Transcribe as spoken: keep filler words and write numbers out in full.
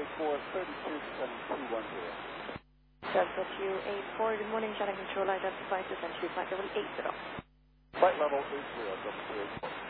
eight four, thirty-two seven two one zero. Delta Q eight four, good morning, Channel Control, identify to Century Flight Level eight zero. Flight level eight zero, Delta Q eight four.